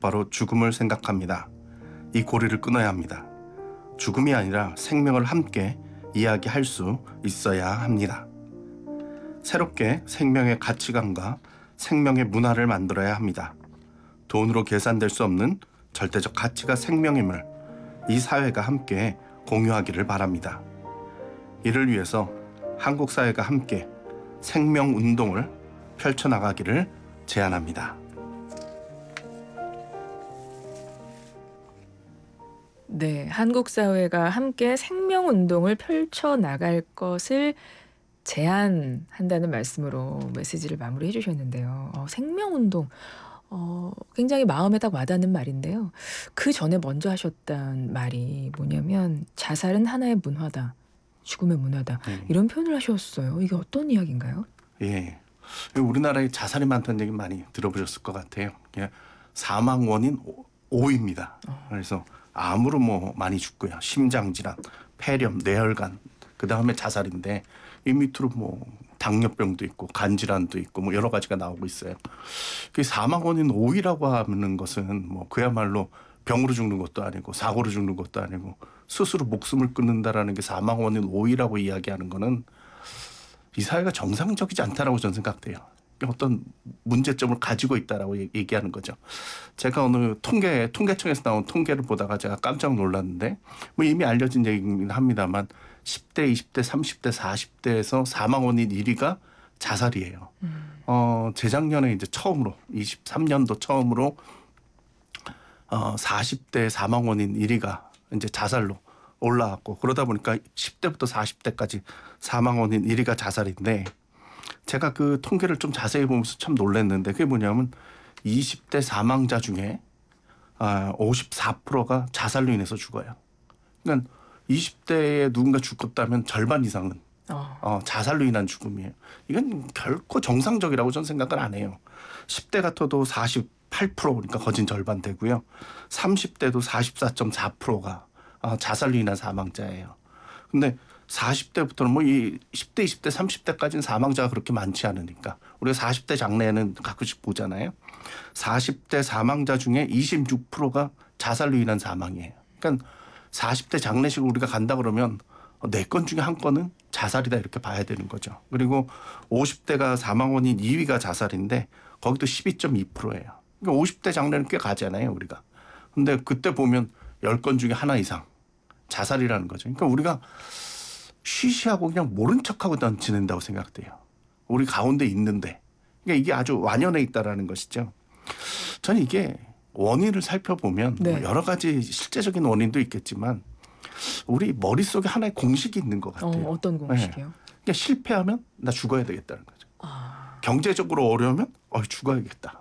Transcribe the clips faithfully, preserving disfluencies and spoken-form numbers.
곧바로 죽음을 생각합니다. 이 고리를 끊어야 합니다. 죽음이 아니라 생명을 함께 이야기할 수 있어야 합니다. 새롭게 생명의 가치관과 생명의 문화를 만들어야 합니다. 돈으로 계산될 수 없는 절대적 가치가 생명임을 이 사회가 함께 공유하기를 바랍니다. 이를 위해서 한국 사회가 함께 생명운동을 펼쳐나가기를 제안합니다. 네, 한국 사회가 함께 생명운동을 펼쳐나갈 것을 제안한다는 말씀으로 메시지를 마무리해 주셨는데요. 어, 생명운동, 어, 굉장히 마음에 딱 와닿는 말인데요. 그 전에 먼저 하셨던 말이 뭐냐면 자살은 하나의 문화다. 죽음의 문화다. 음. 이런 표현을 하셨어요. 이게 어떤 이야기인가요? 예, 우리나라에 자살이 많다는 얘기 많이 들어보셨을 것 같아요. 사망 원인 오입니다. 어. 그래서 암으로 뭐 많이 죽고요. 심장질환, 폐렴, 뇌혈관, 그 다음에 자살인데 이 밑으로 뭐 당뇨병도 있고 간질환도 있고 뭐 여러 가지가 나오고 있어요. 그 사망 원인 오이라고 하는 것은 뭐 그야말로 병으로 죽는 것도 아니고 사고로 죽는 것도 아니고 스스로 목숨을 끊는다라는 게 사망 원인 오이라고 이야기하는 거는 이 사회가 정상적이지 않다라고 저는 생각돼요. 어떤 문제점을 가지고 있다라고 얘기하는 거죠. 제가 어느 통계, 통계청에서 나온 통계를 보다가 제가 깜짝 놀랐는데 뭐 이미 알려진 얘기긴 합니다만 십 대, 이십 대, 삼십 대, 사십 대에서 사망 원인 일 위가 자살이에요. 음. 어, 재작년에 이제 처음으로 이십삼 년도 처음으로 어, 사십 대 사망 원인 일 위가 이제 자살로 올라왔고 그러다 보니까 십 대부터 사십 대까지 사망 원인 일 위가 자살인데 제가 그 통계를 좀 자세히 보면서 참 놀랐는데 그게 뭐냐면 이십 대 사망자 중에 오십사 퍼센트가 자살로 인해서 죽어요. 그러니까 이십 대에 누군가 죽었다면 절반 이상은 어. 어, 자살로 인한 죽음이에요. 이건 결코 정상적이라고 저는 생각을 안 해요. 십 대 같아도 사십팔 퍼센트 그러니까 거진 절반 되고요. 삼십 대도 사십사 점 사 퍼센트가 어, 자살로 인한 사망자예요. 근데 사십 대부터는 뭐 이 십 대, 이십 대, 삼십 대까지는 사망자가 그렇게 많지 않으니까 우리가 사십 대 장래에는 가끔씩 보잖아요. 사십 대 사망자 중에 이십육 퍼센트가 자살로 인한 사망이에요. 그러니까 사십 대 장례식 우리가 간다 그러면 네 건 중에 한 건은 자살이다 이렇게 봐야 되는 거죠. 그리고 오십 대가 사망 원인 이 위가 자살인데 거기도 십이 점 이 퍼센트예요. 그러니까 오십 대 장례는 꽤 가잖아요, 우리가. 근데 그때 보면 열 건 중에 하나 이상 자살이라는 거죠. 그러니까 우리가 쉬쉬하고 그냥 모른 척하고 난 지낸다고 생각돼요. 우리 가운데 있는데. 그러니까 이게 아주 완연해 있다라는 것이죠. 저는 이게 원인을 살펴보면 네. 뭐 여러 가지 실제적인 원인도 있겠지만 우리 머릿속에 하나의 공식이 있는 것 같아요. 어, 어떤 공식이요? 네. 그러니까 실패하면 나 죽어야 되겠다는 거죠. 아. 경제적으로 어려우면 어, 죽어야겠다.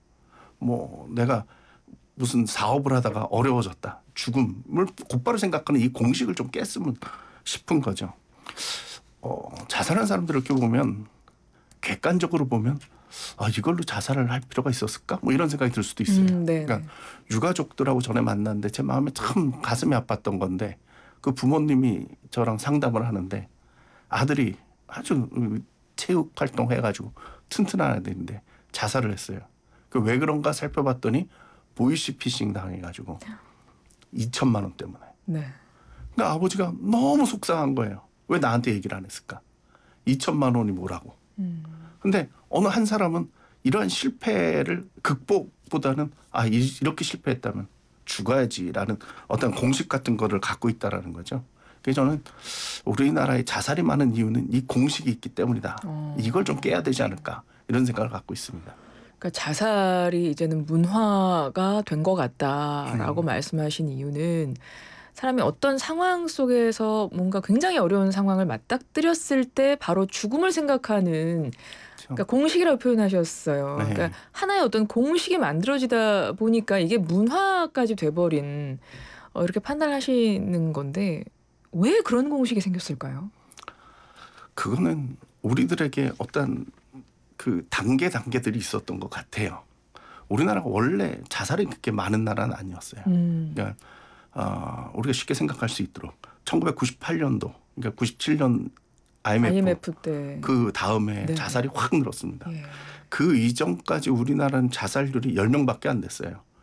뭐 내가 무슨 사업을 하다가 어려워졌다. 죽음을 곧바로 생각하는 이 공식을 좀 깼으면 싶은 거죠. 어, 자살한 사람들을 이렇게 보면 객관적으로 보면 아, 이걸로 자살을 할 필요가 있었을까? 뭐 이런 생각이 들 수도 있어요. 음, 그러니까 유가족들하고 전에 만났는데 제 마음에 참 가슴이 아팠던 건데 그 부모님이 저랑 상담을 하는데 아들이 아주 체육 활동 해가지고 튼튼한 아들인데 자살을 했어요. 그 왜 그런가 살펴봤더니 보이스피싱 당해가지고 이천만 원 때문에. 네. 그러니까 아버지가 너무 속상한 거예요. 왜 나한테 얘기를 안 했을까? 이천만 원이 뭐라고. 음. 근데 어느 한 사람은 이러한 실패를 극복보다는 아 이렇게 실패했다면 죽어야지라는 어떤 공식 같은 거를 갖고 있다라는 거죠. 그래서 저는 우리나라에 자살이 많은 이유는 이 공식이 있기 때문이다. 어. 이걸 좀 깨야 되지 않을까 이런 생각을 갖고 있습니다. 그러니까 자살이 이제는 문화가 된 것 같다라고 음. 말씀하신 이유는 사람이 어떤 상황 속에서 뭔가 굉장히 어려운 상황을 맞닥뜨렸을 때 바로 죽음을 생각하는 그러니까 공식이라고 표현하셨어요. 네. 그러니까 하나의 어떤 공식이 만들어지다 보니까 이게 문화까지 돼버린 어, 이렇게 판단하시는 건데 왜 그런 공식이 생겼을까요? 그거는 우리들에게 어떤 그 단계 단계들이 있었던 것 같아요. 우리나라가 원래 자살이 그렇게 많은 나라는 아니었어요. 음. 그러니까 어, 우리가 쉽게 생각할 수 있도록 천구백구십팔 년도 그러니까 구십칠 년 아이엠에프, 아이엠에프 때 그 다음에 네. 자살이 확 늘었습니다. 예. 그 이전까지 우리나라는 자살률이 열 명밖에 안 됐어요.